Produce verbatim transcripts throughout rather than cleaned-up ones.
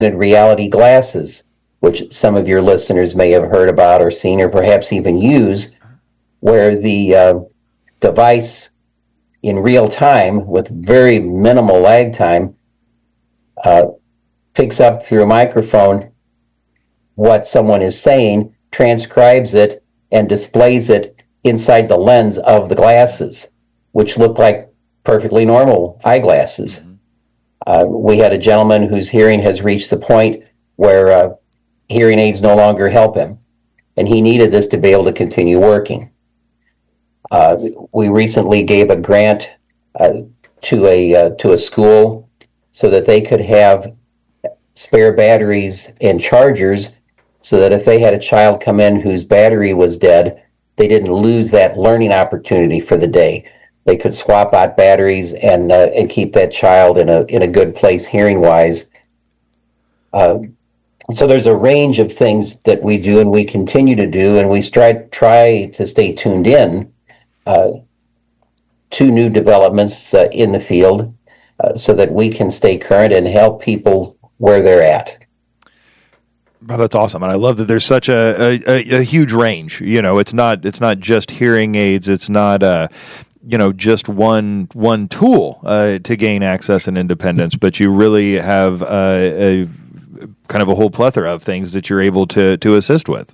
reality glasses, which some of your listeners may have heard about or seen or perhaps even use, where the uh, device in real time with very minimal lag time uh, picks up through a microphone what someone is saying, transcribes it, and displays it inside the lens of the glasses, which look like perfectly normal eyeglasses. Mm-hmm. Uh, we had a gentleman whose hearing has reached the point where uh, hearing aids no longer help him, and he needed this to be able to continue working. Uh, we recently gave a grant uh, to a uh, to a school so that they could have spare batteries and chargers, so that if they had a child come in whose battery was dead, they didn't lose that learning opportunity for the day. They could swap out batteries and uh, and keep that child in a in a good place hearing wise. Uh, so there's a range of things that we do and we continue to do, and we try try to stay tuned in uh, to new developments uh, in the field, uh, so that we can stay current and help people where they're at. Oh, that's awesome, and I love that there's such a, a, a huge range. You know, it's not it's not just hearing aids. It's not uh, you know just one one tool uh, to gain access and independence, but you really have uh, a kind of a whole plethora of things that you're able to to assist with.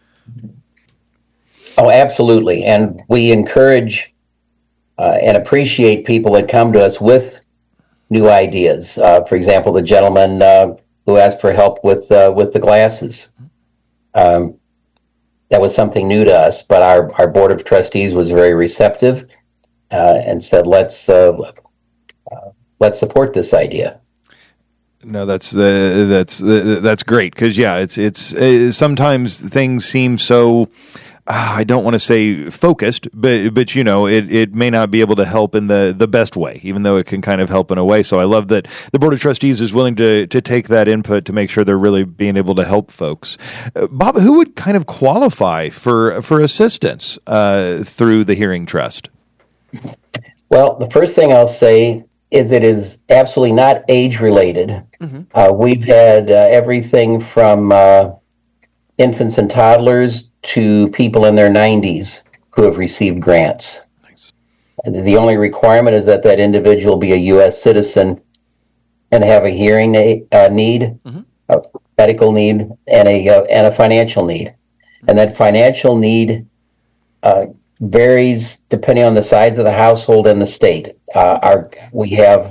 Oh, absolutely, and we encourage uh, and appreciate people that come to us with new ideas. Uh, for example, the gentleman Uh, who asked for help with uh, with the glasses. Um, that was something new to us, but our, our board of trustees was very receptive uh, and said, "Let's uh, uh, let's support this idea." No, that's uh, that's uh, that's great, because yeah, it's it's uh, sometimes things seem so. Uh, I don't want to say focused, but but you know, it, it may not be able to help in the, the best way, even though it can kind of help in a way. So I love that the Board of Trustees is willing to to take that input to make sure they're really being able to help folks. Uh, Bob, who would kind of qualify for for assistance uh, through the Hearing Trust? Well, the first thing I'll say is it is absolutely not age related. Mm-hmm. Uh, we've had uh, everything from uh, infants and toddlers to people in their nineties who have received grants. Nice. The only requirement is that that individual be a U S citizen and have a hearing uh, need, mm-hmm. a medical need, and a uh, and a financial need. Mm-hmm. And that financial need uh, varies depending on the size of the household and the state. Uh, our we have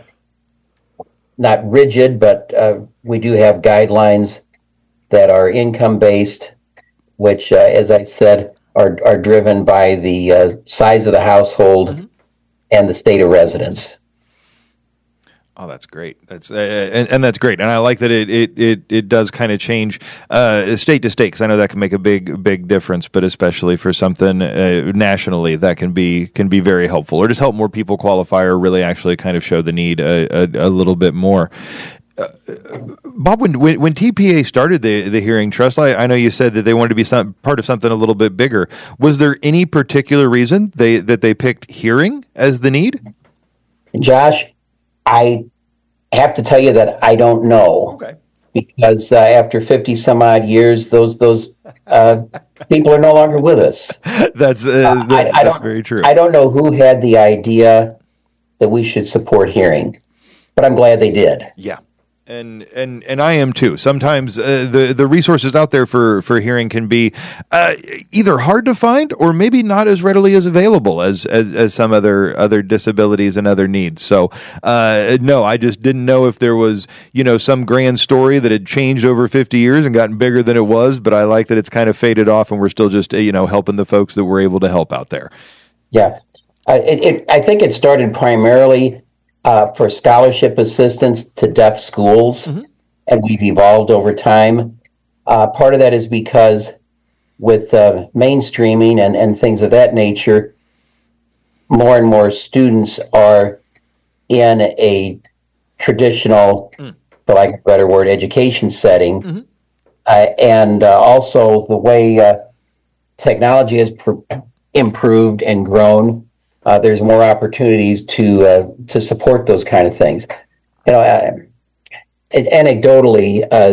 not rigid, but uh, we do have guidelines that are income based, which, uh, as I said, are are driven by the uh, size of the household mm-hmm. and the state of residence. Oh, that's great. That's uh, and, and that's great, and I like that it it it, it does kind of change uh, state to state, because I know that can make a big big difference. But especially for something uh, nationally, that can be can be very helpful, or just help more people qualify, or really actually kind of show the need a, a, a little bit more. Uh, Bob, when, when when T P A started the the Hearing Trust, I, I know you said that they wanted to be some, part of something a little bit bigger. Was there any particular reason they that they picked hearing as the need? Josh, I have to tell you that I don't know. Okay. Because uh, after fifty some odd years, those those uh, people are no longer with us. That's uh, that, I, I that's very true. I don't know who had the idea that we should support hearing, but I'm glad they did. Yeah. And and and I am too. Sometimes uh, the the resources out there for, for hearing can be uh, either hard to find, or maybe not as readily as available as as, as some other other disabilities and other needs. So uh, no, I just didn't know if there was you know some grand story that had changed over fifty years and gotten bigger than it was. But I like that it's kind of faded off, and we're still just uh, you know helping the folks that we're able to help out there. Yeah, uh, it, it, I think it started primarily Uh, for scholarship assistance to deaf schools, mm-hmm. and we've evolved over time. Uh, part of that is because with uh, mainstreaming and, and things of that nature, more and more students are in a traditional, mm. for lack of a better word, education setting. Mm-hmm. Uh, and uh, also the way uh, technology has pr- improved and grown, Uh, there's more opportunities to uh, to support those kind of things. You know, uh, anecdotally, uh,